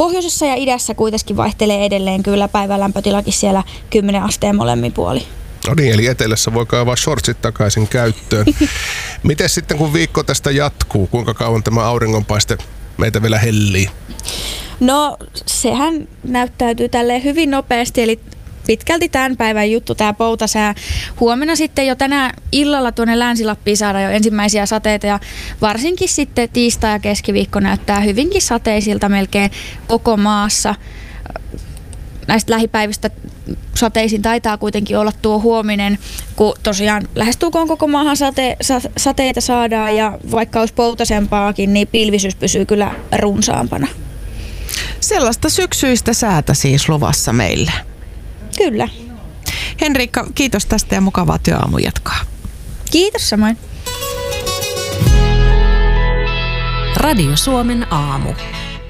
pohjoisessa ja idässä kuitenkin vaihtelee edelleen kyllä päivän lämpötilakin siellä 10 asteen molemmin puoli. No niin, eli etelässä voi kaivaa shortsit takaisin käyttöön. Miten sitten kun viikko tästä jatkuu, kuinka kauan tämä auringonpaiste meitä vielä hellii? No sehän näyttäytyy tälleen hyvin nopeasti, eli pitkälti tämän päivän juttu tämä poutasää. Huomenna sitten jo tänä illalla tuonne Länsi-Lappiin saadaan jo ensimmäisiä sateita ja varsinkin sitten tiistai ja keskiviikko näyttää hyvinkin sateisilta melkein koko maassa. Näistä lähipäivistä sateisin taitaa kuitenkin olla tuo huominen, kun tosiaan lähestulkoon koko maahan sateita saadaan ja vaikka olisi poutasempaakin, niin pilvisyys pysyy kyllä runsaampana. Sellaista syksyistä säätä siis luvassa meille. Kyllä. Henriikka, kiitos tästä ja mukavaa työaamun jatkaa. Kiitos samoin. Radio Suomen aamu.